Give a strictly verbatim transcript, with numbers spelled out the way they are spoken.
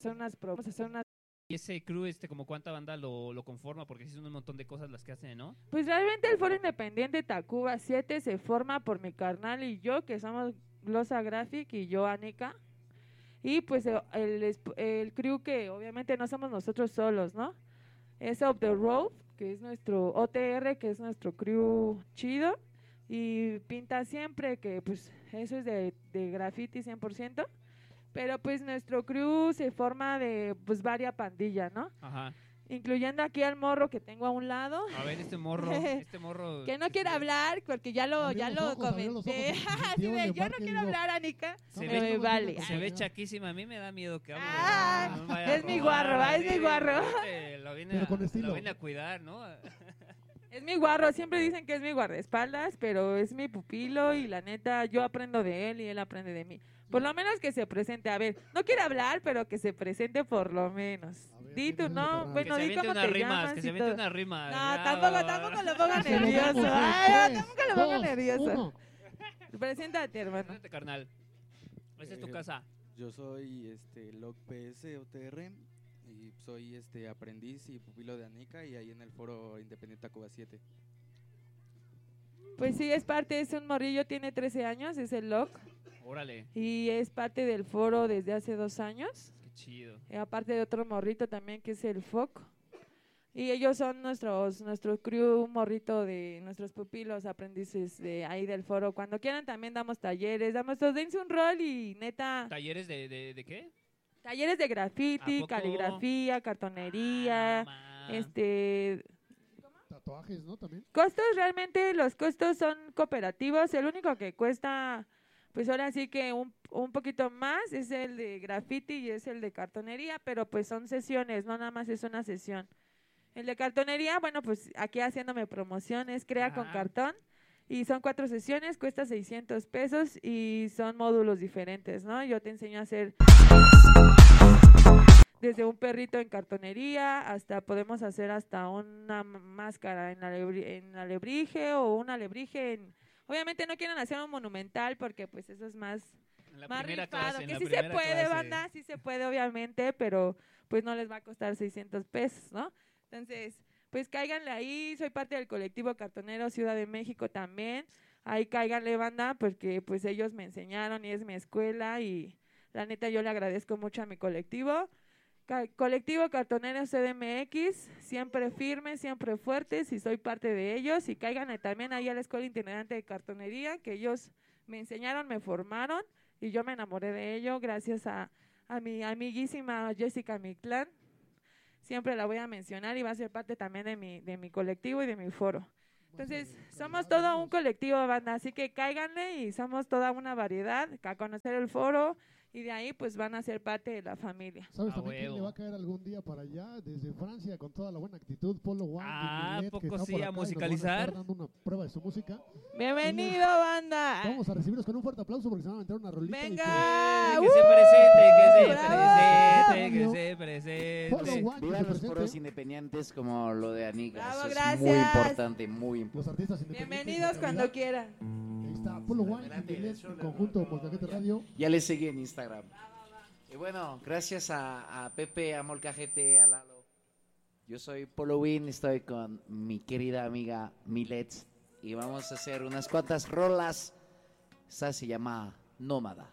hacer unas pruebas, vamos a hacer unas... ¿Y ese crew, este, como cuánta banda lo, lo conforma? Porque sí son un montón de cosas las que hacen, ¿no? Pues realmente el Foro Independiente Tacuba siete se forma por mi carnal y yo, que somos Glosa Graphic y yo, Anika. Y pues el, el, el crew que obviamente no somos nosotros solos, ¿no? Es Up the Road, que es nuestro O T R, que es nuestro crew chido. Y Pinta Siempre, que pues eso es de, de graffiti cien por ciento. Pero pues nuestro crew se forma de pues varias pandillas, ¿no? Ajá. Incluyendo aquí al morro que tengo a un lado. A ver, este morro, este morro... Que no quiere hablar porque ya lo, Abrió ya los lo ojos, abrió los comenté. ojos porque Así sintió de, el yo no embarque, quiero digo, hablar, Anika. Se Me ve- vale. Se ve chaquísima, a mí me da miedo que hable. Ah, no me vaya a es mi robar, guarro, así, es mi guarro. este, Lo viene, Pero a, con estilo. lo viene a cuidar, ¿no? Es mi guarro, siempre dicen que es mi guardaespaldas, pero es mi pupilo y la neta yo aprendo de él y él aprende de mí. Por lo menos que se presente, a ver, no quiere hablar, pero que se presente por lo menos. A ver, Di ¿quién tu es ese no, carnal? bueno, que se di aviente cómo unas te rimas, llamas que y se aviente todo. unas rimas. No, ya, tampoco, va, va, tampoco va. lo ponga Se lo nervioso. damos en Ay, no, tres, tampoco lo ponga dos, nervioso. uno. Preséntate, hermano. Preséntate, carnal. Esa es tu Eh, casa. Yo soy este Log P S O T R y soy este aprendiz y pupilo de Anika y ahí en el Foro Independiente Tacuba siete. Pues sí, es parte, es un morrillo, tiene trece años, es el Loc. Órale, Y es parte del foro desde hace dos años. qué chido. Eh, aparte de otro morrito también que es el F O C. Y ellos son nuestros nuestro crew morrito de nuestros pupilos aprendices de ahí del foro. Cuando quieran también damos talleres, damos todos, dense un rol y neta, ¿Talleres de, de, de qué? talleres de ¿A graffiti, poco? caligrafía, cartonería, Ah, no, ma. este, Tatuajes, ¿no? También. costos realmente los costos son cooperativos, el único que cuesta pues ahora sí que un, un poquito más es el de graffiti y es el de cartonería, pero pues son sesiones, no nada más es una sesión. El de cartonería, bueno, pues aquí haciéndome promociones, crea con Ajá. cartón y son cuatro sesiones, cuesta seiscientos pesos y son módulos diferentes, ¿no? Yo te enseño a hacer desde un perrito en cartonería hasta podemos hacer hasta una m- máscara en, alebri- en alebrije o un alebrije en... Obviamente no quieren hacer un monumental porque pues eso es más, En la más primera rifado, clase, en que la sí se primera puede, clase. banda, sí se puede obviamente, pero pues no les va a costar seiscientos pesos, ¿no? Entonces, pues cáiganle ahí, soy parte del colectivo cartonero Ciudad de México también, ahí cáiganle, banda, porque pues ellos me enseñaron y es mi escuela y la neta yo le agradezco mucho a mi colectivo. Ca- Colectivo Cartonero C D M X, siempre firmes, siempre fuertes y soy parte de ellos y cáiganle también ahí a la Escuela Itinerante de Cartonería, que ellos me enseñaron, me formaron y yo me enamoré de ello gracias a, a mi amiguísima Jessica Mictlán. Siempre la voy a mencionar y va a ser parte también de mi, de mi colectivo y de mi foro. Entonces, somos todo un colectivo, banda, así que cáiganle y somos toda una variedad, a conocer el foro y de ahí pues van a ser parte de la familia. ¿Sabes A también quién le huevo. va a caer algún día para allá? Desde Francia, con toda la buena actitud, Polo One. Ah, y Milet, que ¿poco está sí, por a acá y nos van a musicalizar? estar dando una prueba de su música. ¡Bienvenido, banda! Vamos a recibirlos con un fuerte aplauso porque se van a meter una rolita. y ¡Venga! Eh, ¡Uh! que se presente, que se ¡Bravo! presente, que se Polo presente. One, que Vivan se los presente. foros independientes como lo de Anika. Bravo, Eso es gracias. muy importante, muy importante. Los artistas independientes. Bienvenidos de cuando calidad. quieran. Ahí está Polo One y Milet en conjunto Molcajete Radio. Ya les seguí en Instagram. Y bueno, gracias a, a Pepe, a Molcajete, a Lalo. Yo soy Polo Win, estoy con mi querida amiga Milet y vamos a hacer unas cuantas rolas. Esta se llama Nómada.